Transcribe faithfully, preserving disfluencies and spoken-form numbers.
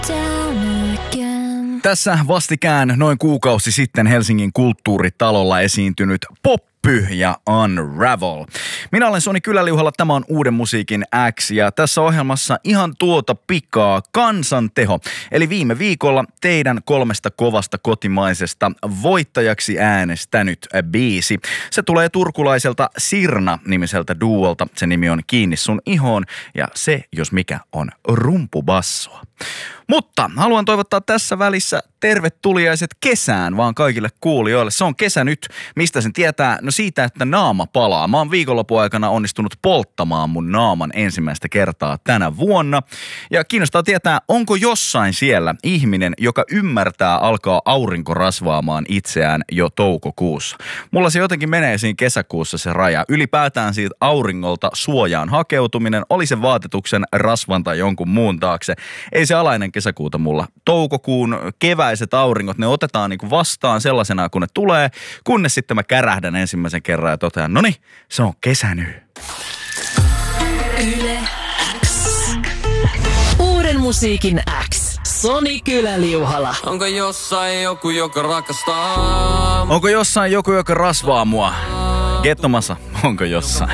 Tässä vastikään noin kuukausi sitten Helsingin kulttuuritalolla esiintynyt Poppy ja Unravel. Minä olen Soni Kyläliuhalla, tämä on Uuden musiikin X ja tässä ohjelmassa ihan tuota pikaa Kansanteho. Eli viime viikolla teidän kolmesta kovasta kotimaisesta voittajaksi äänestänyt biisi. Se tulee turkulaiselta Sirna-nimiseltä duolta. Se nimi on Kiinni sun ihoon ja se, jos mikä, on rumpubassoa. Mutta haluan toivottaa tässä välissä tervetuliaiset kesään vaan kaikille kuulijoille. Se on kesä nyt. Mistä sen tietää? No siitä, että naama palaa. Mä oon viikonlopun aikana onnistunut polttamaan mun naaman ensimmäistä kertaa tänä vuonna. Ja kiinnostaa tietää, onko jossain siellä ihminen, joka ymmärtää alkaa aurinko rasvaamaan itseään jo toukokuussa. Mulla se jotenkin menee siinä kesäkuussa se raja. Ylipäätään siitä auringolta suojaan hakeutuminen, oli se vaatetuksen, rasvan tai jonkun muun taakse. Ei se alainen kesäkuuta mulla. Toukokuun keväiset auringot, ne otetaan niinku vastaan sellaisena, kun ne tulee, kunnes sitten mä kärähdän ensimmäisen kerran ja totean, noniin, se on kesä nyt. Yle X. Uuden musiikin X. Soni Kyläliuhala. Onko jossain joku, joka rakastaa? Onko jossain joku, joka rasvaa mua? Gettomassa, onko jossain?